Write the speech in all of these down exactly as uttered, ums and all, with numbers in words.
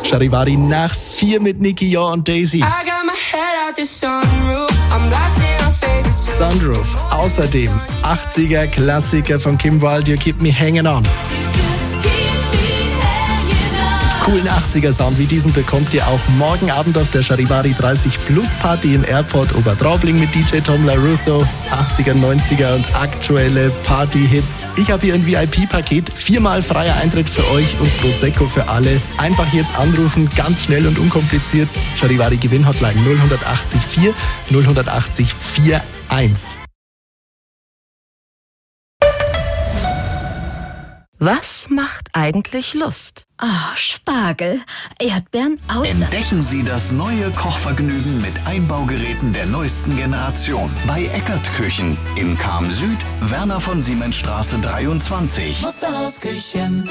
Charivari nach vier mit Nicky Yor und Daisy. Sunroof. Außerdem achtziger Klassiker von Kim Wilde, You Keep Me Hanging On. Coolen achtziger Sound wie diesen bekommt ihr auch morgen Abend auf der Charivari dreißig Plus Party im Airport Obertraubling mit D J Tom LaRusso. achtziger, neunziger und aktuelle Party-Hits. Ich habe hier ein V I P-Paket, viermal freier Eintritt für euch und Prosecco für alle. Einfach jetzt anrufen, ganz schnell und unkompliziert. Charivari Gewinn-Hotline null acht vier null acht vier eins. Was macht eigentlich Lust? Ah, oh, Spargel, Erdbeeren, Austern. Entdecken Sie das neue Kochvergnügen mit Einbaugeräten der neuesten Generation. Bei Eckert Küchen in Cham Süd, Werner von Siemens Straße dreiundzwanzig. Musterhausküchen.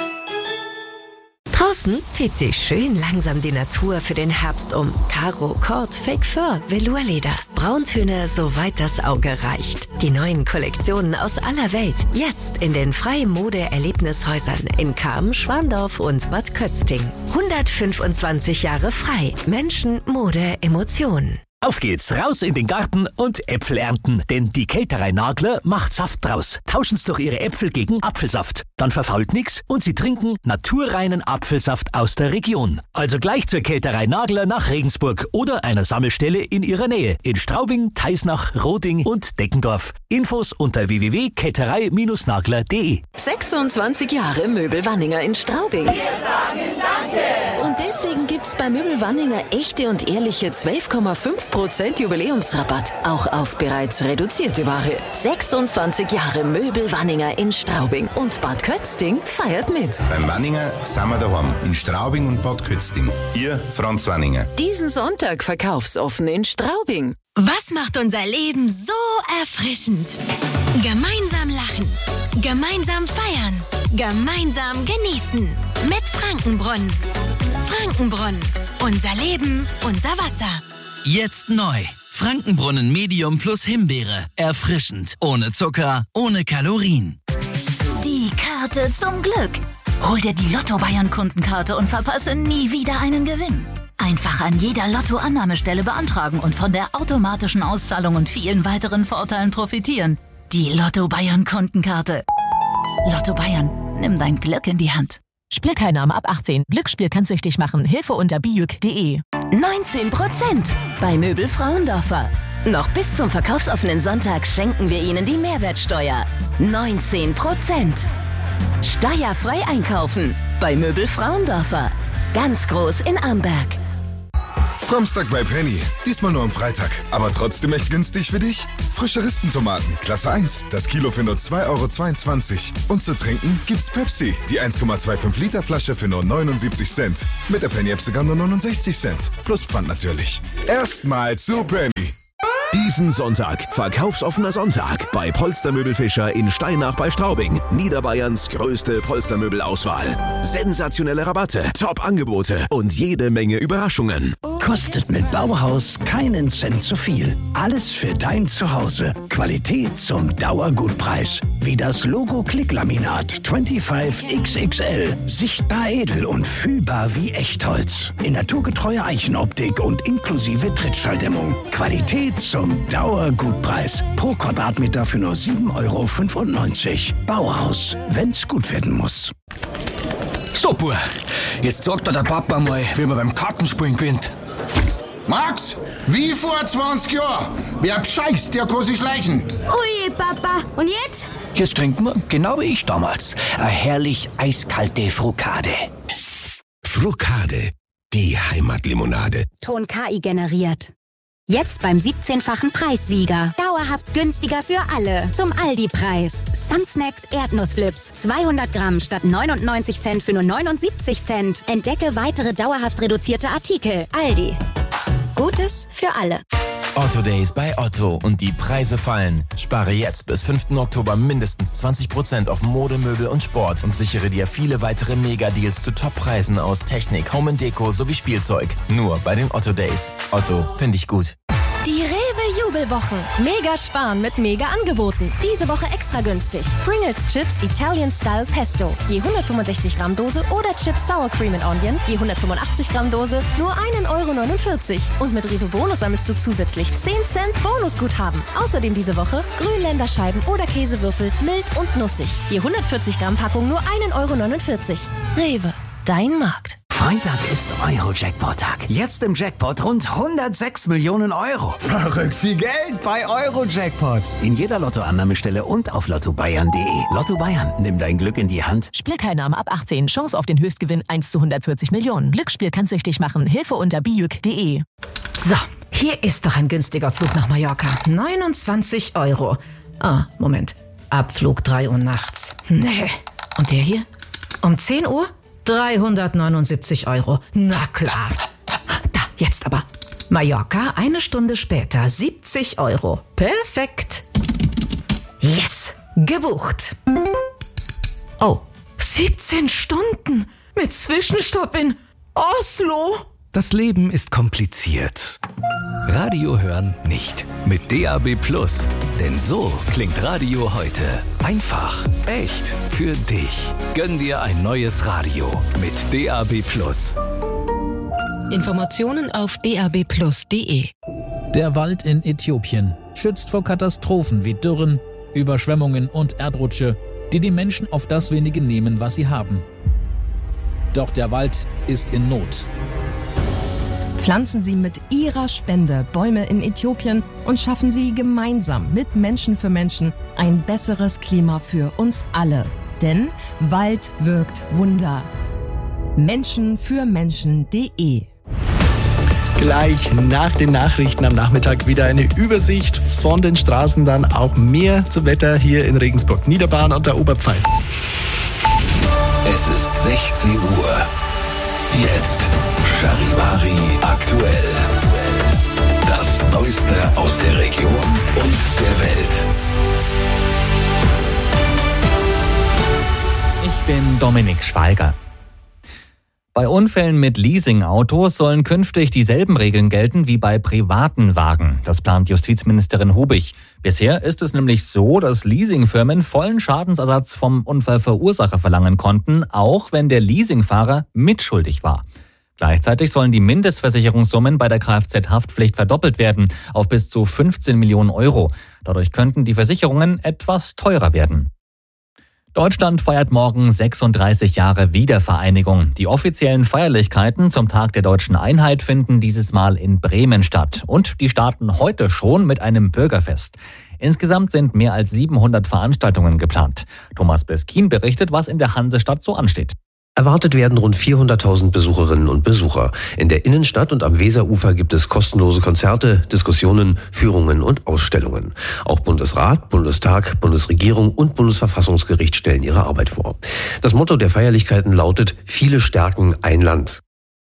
Draußen zieht sich schön langsam die Natur für den Herbst um. Karo, Kord, Fake Fur, Velourleder. Brauntöne, soweit das Auge reicht. Die neuen Kollektionen aus aller Welt. Jetzt in den Frei-Mode-Erlebnishäusern in Cham, Schwandorf und Bad Kötzting. hundertfünfundzwanzig Jahre frei. Menschen, Mode, Emotionen. Auf geht's, raus in den Garten und Äpfel ernten. Denn die Kälterei Nagler macht Saft draus. Tauschen Sie doch Ihre Äpfel gegen Apfelsaft. Dann verfault nix und Sie trinken naturreinen Apfelsaft aus der Region. Also gleich zur Kälterei Nagler nach Regensburg oder einer Sammelstelle in Ihrer Nähe. In Straubing, Teisnach, Roding und Deckendorf. Infos unter w w w punkt kälterei nagler punkt de. sechsundzwanzig Jahre Möbel Wanninger in Straubing. Wir sagen Danke! Und deswegen gibt's bei Möbel Wanninger echte und ehrliche zwölf Komma fünf Prozent Jubiläumsrabatt. Auch auf bereits reduzierte Ware. sechsundzwanzig Jahre Möbel Wanninger in Straubing. Und Bad Kötzting feiert mit. Beim Wanninger sind wir daheim. In Straubing und Bad Kötzting. Ihr Franz Wanninger. Diesen Sonntag verkaufsoffen in Straubing. Was macht unser Leben so erfrischend? Gemeinsam lachen. Gemeinsam feiern. Gemeinsam genießen. Mit Frankenbrunn. Frankenbrunn. Unser Leben, unser Wasser. Jetzt neu. Frankenbrunnen Medium plus Himbeere. Erfrischend. Ohne Zucker, ohne Kalorien. Die Karte zum Glück. Hol dir die Lotto-Bayern-Kundenkarte und verpasse nie wieder einen Gewinn. Einfach an jeder Lotto-Annahmestelle beantragen und von der automatischen Auszahlung und vielen weiteren Vorteilen profitieren. Die Lotto-Bayern-Kundenkarte. Lotto Bayern. Nimm dein Glück in die Hand. Spielteilnahme ab achtzehn. Glücksspiel kann süchtig machen. Hilfe unter bijuk punkt de. neunzehn Prozent bei Möbel Frauendorfer. Noch bis zum verkaufsoffenen Sonntag schenken wir Ihnen die Mehrwertsteuer. neunzehn Prozent. Steuerfrei einkaufen bei Möbel Frauendorfer. Ganz groß in Amberg. Samstag bei Penny. Diesmal nur am Freitag. Aber trotzdem echt günstig für dich. Frische Rispentomaten, Klasse eins. Das Kilo für nur zwei Euro zweiundzwanzig. Und zu trinken gibt's Pepsi. Die eins Komma fünfundzwanzig Liter Flasche für nur neunundsiebzig Cent. Mit der Penny-App sogar nur neunundsechzig Cent. Plus Pfand natürlich. Erstmal zu Penny. Diesen Sonntag, verkaufsoffener Sonntag bei Polstermöbelfischer in Steinach bei Straubing. Niederbayerns größte Polstermöbelauswahl. Sensationelle Rabatte, Top-Angebote und jede Menge Überraschungen. Kostet mit Bauhaus keinen Cent zu viel. Alles für dein Zuhause. Qualität zum Dauergutpreis. Wie das Logo Klicklaminat fünfundzwanzig X X L. Sichtbar edel und fühlbar wie Echtholz. In naturgetreuer Eichenoptik und inklusive Trittschalldämmung. Qualität zum Dauergutpreis. Pro Quadratmeter für nur sieben Euro fünfundneunzig. Bauhaus, wenn's gut werden muss. So, Bub, jetzt sagt dir der Papa mal, wie man beim Kartenspielen gewinnt. Max, wie vor zwanzig Jahren. Wer bescheißt, der kann sich schleichen. Ui, Papa, und jetzt? Jetzt trinken wir, genau wie ich damals, eine herrlich eiskalte Frukade. Frukade, die Heimatlimonade. Ton K I generiert. Jetzt beim siebzehnfachen Preissieger. Dauerhaft günstiger für alle. Zum Aldi-Preis. Sunsnacks Erdnussflips. zweihundert Gramm statt neunundneunzig Cent für nur neunundsiebzig Cent. Entdecke weitere dauerhaft reduzierte Artikel. Aldi. Gutes für alle. Otto Days bei Otto und die Preise fallen. Spare jetzt bis fünften Oktober mindestens zwanzig Prozent auf Mode, Möbel und Sport und sichere dir viele weitere Mega-Deals zu Top-Preisen aus Technik, Home and Deko sowie Spielzeug. Nur bei den Otto Days. Otto, finde ich gut. Die Rewe Jubelwochen. Mega sparen mit mega Angeboten. Diese Woche extra günstig. Pringles Chips Italian Style Pesto. Je hundertfünfundsechzig Gramm Dose oder Chips Sour Cream and Onion. Je hundertfünfundachtzig Gramm Dose nur ein Euro neunundvierzig. Und mit Rewe Bonus sammelst du zusätzlich zehn Cent Bonusguthaben. Außerdem diese Woche Grünländerscheiben oder Käsewürfel mild und nussig. Je hundertvierzig Gramm Packung nur ein Euro neunundvierzig. Rewe, dein Markt. Freitag ist Euro-Jackpot-Tag. Jetzt im Jackpot rund hundertsechs Millionen Euro. Verrückt viel Geld bei Euro-Jackpot. In jeder Lottoannahmestelle und auf lotto bayern punkt de. Lotto Bayern, nimm dein Glück in die Hand. Spielteilnahme ab achtzehn. Chance auf den Höchstgewinn eins zu hundertvierzig Millionen. Glücksspiel kann süchtig machen. Hilfe unter bijuk punkt de. So, hier ist doch ein günstiger Flug nach Mallorca. neunundzwanzig Euro. Ah, Moment. Abflug drei Uhr nachts. Nee. Und der hier? Um zehn Uhr? dreihundertneunundsiebzig Euro. Na klar. Da, jetzt aber. Mallorca, eine Stunde später, siebzig Euro. Perfekt. Yes, gebucht. Oh, siebzehn Stunden mit Zwischenstopp in Oslo. Das Leben ist kompliziert. Radio hören nicht. Mit D A B Plus. Denn so klingt Radio heute. Einfach, echt, für dich. Gönn dir ein neues Radio mit D A B Plus. Informationen auf d a b plus punkt de. Der Wald in Äthiopien schützt vor Katastrophen wie Dürren, Überschwemmungen und Erdrutsche, die die Menschen auf das wenige nehmen, was sie haben. Doch der Wald ist in Not. Pflanzen Sie mit Ihrer Spende Bäume in Äthiopien und schaffen Sie gemeinsam mit Menschen für Menschen ein besseres Klima für uns alle. Denn Wald wirkt Wunder. Menschen für Menschen punkt de. Gleich nach den Nachrichten am Nachmittag wieder eine Übersicht von den Straßen, dann auch mehr zum Wetter hier in Regensburg, Niederbayern und der Oberpfalz. Es ist sechzehn Uhr. Jetzt Charivari aktuell. Das Neueste aus der Region und der Welt. Ich bin Dominik Schweiger. Bei Unfällen mit Leasingautos sollen künftig dieselben Regeln gelten wie bei privaten Wagen. Das plant Justizministerin Hubig. Bisher ist es nämlich so, dass Leasingfirmen vollen Schadensersatz vom Unfallverursacher verlangen konnten, auch wenn der Leasingfahrer mitschuldig war. Gleichzeitig sollen die Mindestversicherungssummen bei der Kfz-Haftpflicht verdoppelt werden auf bis zu fünfzehn Millionen Euro. Dadurch könnten die Versicherungen etwas teurer werden. Deutschland feiert morgen sechsunddreißig Jahre Wiedervereinigung. Die offiziellen Feierlichkeiten zum Tag der deutschen Einheit finden dieses Mal in Bremen statt. Und die starten heute schon mit einem Bürgerfest. Insgesamt sind mehr als siebenhundert Veranstaltungen geplant. Thomas Beskin berichtet, was in der Hansestadt so ansteht. Erwartet werden rund vierhunderttausend Besucherinnen und Besucher. In der Innenstadt und am Weserufer gibt es kostenlose Konzerte, Diskussionen, Führungen und Ausstellungen. Auch Bundesrat, Bundestag, Bundesregierung und Bundesverfassungsgericht stellen ihre Arbeit vor. Das Motto der Feierlichkeiten lautet: Viele stärken ein Land.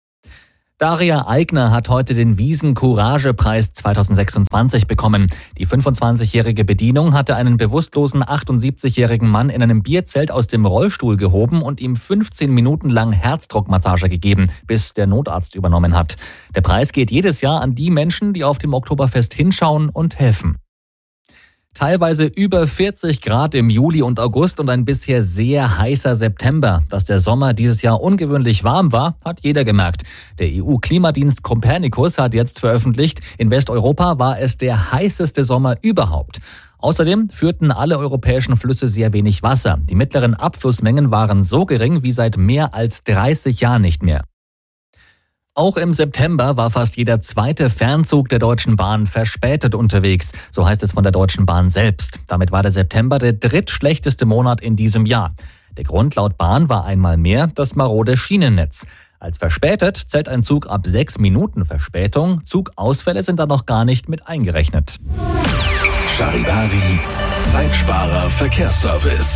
Daria Eigner hat heute den Wiesen-Courage-Preis zweitausendsechsundzwanzig bekommen. Die fünfundzwanzigjährige Bedienung hatte einen bewusstlosen achtundsiebzigjährigen Mann in einem Bierzelt aus dem Rollstuhl gehoben und ihm fünfzehn Minuten lang Herzdruckmassage gegeben, bis der Notarzt übernommen hat. Der Preis geht jedes Jahr an die Menschen, die auf dem Oktoberfest hinschauen und helfen. Teilweise über vierzig Grad im Juli und August und ein bisher sehr heißer September. Dass der Sommer dieses Jahr ungewöhnlich warm war, hat jeder gemerkt. Der E U-Klimadienst Copernicus hat jetzt veröffentlicht, in Westeuropa war es der heißeste Sommer überhaupt. Außerdem führten alle europäischen Flüsse sehr wenig Wasser. Die mittleren Abflussmengen waren so gering wie seit mehr als dreißig Jahren nicht mehr. Auch im September war fast jeder zweite Fernzug der Deutschen Bahn verspätet unterwegs. So heißt es von der Deutschen Bahn selbst. Damit war der September der drittschlechteste Monat in diesem Jahr. Der Grund laut Bahn war einmal mehr das marode Schienennetz. Als verspätet zählt ein Zug ab sechs Minuten Verspätung. Zugausfälle sind da noch gar nicht mit eingerechnet. Charivari, Zeitsparer Verkehrsservice.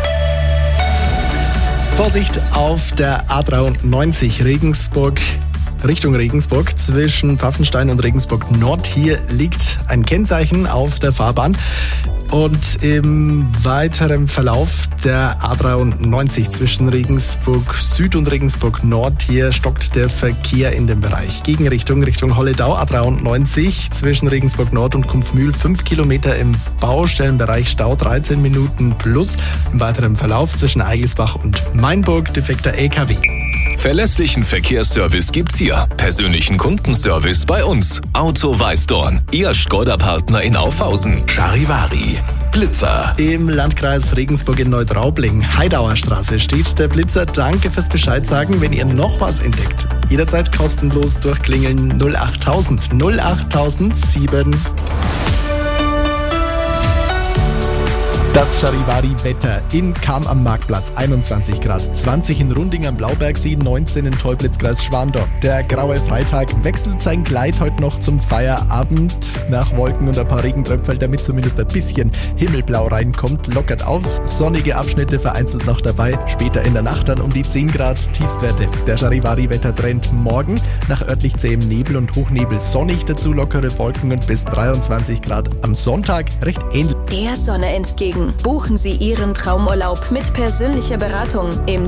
Vorsicht auf der A dreiundneunzig Regensburg Richtung Regensburg zwischen Pfaffenstein und Regensburg Nord. Hier liegt ein Kennzeichen auf der Fahrbahn. Und im weiteren Verlauf der A dreiundneunzig zwischen Regensburg Süd und Regensburg Nord, hier stockt der Verkehr in dem Bereich. Gegenrichtung Richtung Holledau, A dreiundneunzig zwischen Regensburg Nord und Kumpfmühl, fünf Kilometer im Baustellenbereich Stau, dreizehn Minuten plus. Im weiteren Verlauf zwischen Eigelsbach und Mainburg defekter L K W. Verlässlichen Verkehrsservice gibt's hier. Persönlichen Kundenservice bei uns. Auto Weißdorn. Ihr Skoda-Partner in Aufhausen. Charivari. Blitzer. Im Landkreis Regensburg in Neutraubling, Heidauer Straße, steht der Blitzer. Danke fürs Bescheid sagen, wenn ihr noch was entdeckt. Jederzeit kostenlos durchklingeln null achttausend null achttausend sieben. Das Charivari-Wetter in Cham am Marktplatz, einundzwanzig Grad, zwanzig in Runding am Blaubergsee, neunzehn in Teublitzkreis Schwandorf. Der graue Freitag wechselt sein Kleid heute noch zum Feierabend. Nach Wolken und ein paar Regentröpfeln, damit zumindest ein bisschen Himmelblau reinkommt, lockert auf. Sonnige Abschnitte vereinzelt noch dabei. Später in der Nacht dann um die zehn Grad Tiefstwerte. Der Charivari-Wettertrend morgen nach örtlich zähem Nebel und Hochnebel sonnig, dazu lockere Wolken und bis dreiundzwanzig Grad. Am Sonntag recht ähnlich. Der Sonne entgegen. Buchen Sie Ihren Traumurlaub mit persönlicher Beratung im